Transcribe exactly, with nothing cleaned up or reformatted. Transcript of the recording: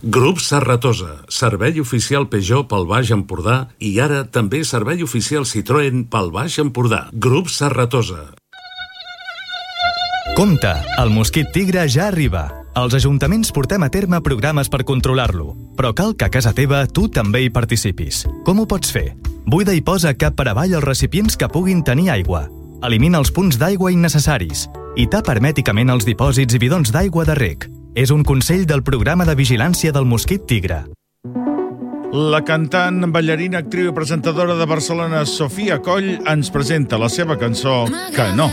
Grup Serratosa, servei oficial Peugeot pel Baix Empordà i ara també servei oficial Citroën pel Baix Empordà. Grup Serratosa. Compte, el mosquit tigre ja arriba. Els ajuntaments portem a terme programes per controlar-lo, però cal que a casa teva tu també hi participis. Com ho pots fer? Buida i posa cap per avall els recipients que puguin tenir aigua. Elimina els punts d'aigua innecessaris i tapa hermèticament els dipòsits i bidons d'aigua de reg. És un consell del programa de vigilància del mosquit tigre. La cantant, ballarina, actriu i presentadora de Barcelona, Sofia Coll, ens presenta la seva cançó Que no.